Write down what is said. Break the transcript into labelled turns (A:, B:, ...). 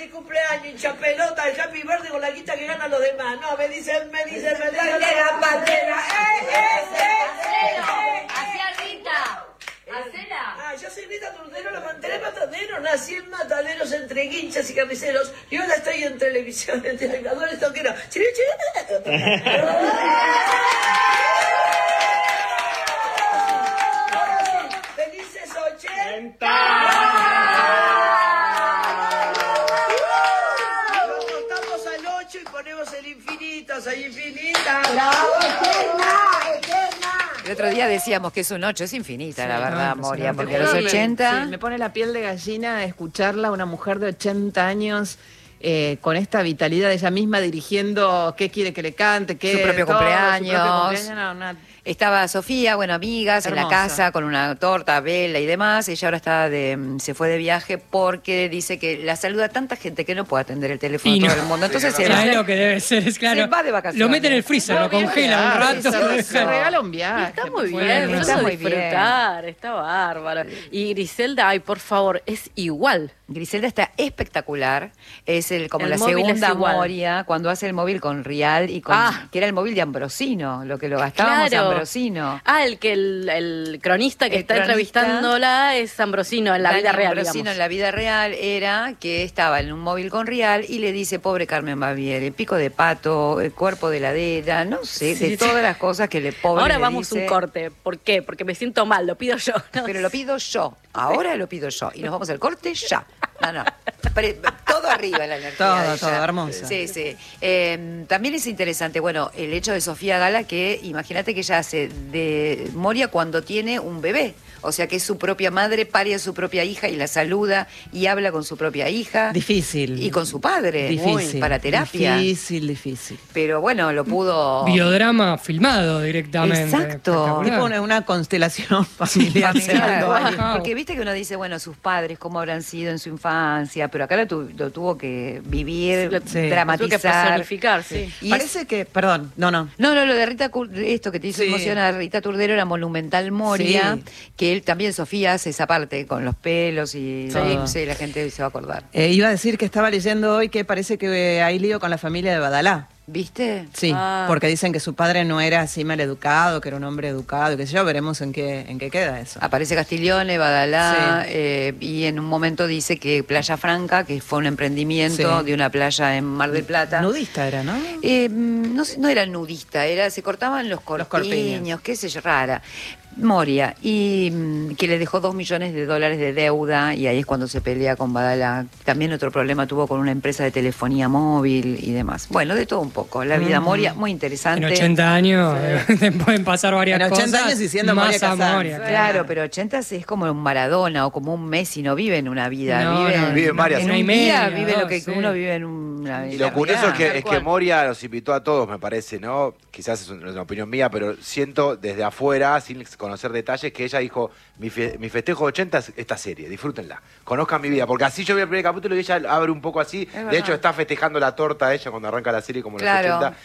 A: feliz cumpleaños, hincha pelota, el Happy Birthday con la guita que ganan los demás. No, me dicen,
B: Patera.
C: Hacía Rita. Hacela.
A: Ah, yo soy Rita Turdero, la mantener matadero. Nací en Mataderos entre guinchas y carniceros. Y ahora estoy en televisión, en televisores toqueros. ¡Felices 80! Lo cortamos al 8 y ponemos el infinitas, hay infinitas.
D: El otro día decíamos que es un 8, es infinita, la verdad,
E: no,
D: Moria,
E: no,
D: porque a los 80...
E: Sí, me pone la piel de gallina escucharla, una mujer de 80 años... con esta vitalidad de ella misma dirigiendo qué quiere que le cante, qué
D: Su propio cumpleaños. Estaba Sofía, bueno, amigas,
E: Hermosa.
D: en la casa con una torta, vela y demás. Ella ahora se fue de viaje porque dice que la saluda tanta gente que no puede atender el teléfono a todo el mundo. Entonces
F: ¿sabes lo que debe ser? Es claro.
D: Se va de vacaciones.
F: Lo mete en el freezer, lo congela un rato.
E: Se regala un viaje.
B: Está muy
F: Bueno,
B: bien,
F: está
B: eso
D: muy
B: disfrutar, está bárbaro. Y Griselda, ay, por favor, es igual.
D: Griselda está espectacular. Es como
B: El
D: la
B: móvil
D: segunda
B: es igual.
D: Moria cuando hace el móvil con Rial y con que era el móvil de Ambrosino, lo que lo gastábamos Ambrosino.
B: El cronista que
D: El
B: está
D: cronista,
B: entrevistándola es Ambrosino en la
D: Dani
B: vida real,
D: Ambrosino
B: digamos.
D: en la vida real era que estaba en un móvil con Rial y le dice, pobre Carmen Baviere, pico de pato, el cuerpo de heladera, no sé, de todas las cosas que le pobre
B: Ahora
D: le
B: vamos
D: dice.
B: un corte. ¿Por qué? Porque me siento mal, lo pido yo. No
D: Pero lo pido yo, ahora lo pido yo. Y nos vamos al corte ya. No. Todo arriba la energía.
E: Todo, hermoso.
D: Sí, sí. También es interesante, bueno, el hecho de Sofía Gala, que imagínate que ella hace de Moria cuando tiene un bebé. O sea que es su propia madre, pare a su propia hija y la saluda y habla con su propia hija.
E: Difícil.
D: Y con su padre.
E: Difícil.
D: Para terapia.
E: Difícil.
D: Pero bueno, lo pudo...
F: Biodrama filmado directamente.
D: Exacto.
E: Tipo una constelación familiar.
D: Familiar. Porque viste que uno dice, bueno, sus padres, cómo habrán sido en su infancia, pero acá lo tuvo que vivir, dramatizar.
B: Tuvo que personificar, sí.
D: Y
E: Parece que, perdón, no.
D: No, lo de Rita, esto que te hizo emocionar, Rita Turdero era Monumental Moria, que él también, Sofía, hace esa parte con los pelos y no sé, la gente se va a acordar.
E: Iba a decir que estaba leyendo hoy que parece que hay lío con la familia de Badalá.
D: ¿Viste?
E: Sí, porque dicen que su padre no era así mal educado, que era un hombre educado, qué sé yo, veremos en qué queda eso.
D: Aparece Castiglione, Badalá, y en un momento dice que Playa Franca, que fue un emprendimiento de una playa en Mar del Plata.
E: Nudista era, ¿no?
D: No era nudista, se cortaban los corpiños, qué sé yo, rara. Moria, y que le dejó $2 millones de deuda, y ahí es cuando se pelea con Badalá. También otro problema tuvo con una empresa de telefonía móvil y demás. Bueno, de todo un poco. La vida Moria, muy interesante.
F: En 80 años pueden pasar varias cosas.
E: En 80 años y siendo Moria Kazan.
F: Moria,
D: Claro, pero 80 es como un Maradona o como un Messi, no vive en una vida.
G: Vive en varias.
D: En un día vive lo que uno vive en una vida.
G: Y lo curioso es que Moria los invitó a todos, me parece, ¿no? Quizás es una opinión mía, pero siento desde afuera, sin conocer detalles, que ella dijo, mi festejo de 80 es esta serie, disfrútenla, conozcan mi vida, porque así yo vi el primer capítulo y ella abre un poco así, de hecho está festejando la torta ella cuando arranca la serie como los 80,